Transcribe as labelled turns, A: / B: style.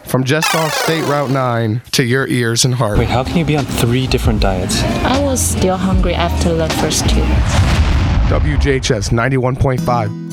A: from just off State Route 9 to your ears and heart.
B: Wait, how can you be on 3 different diets?
C: I was still hungry after the first 2.
A: WJHS 91.5.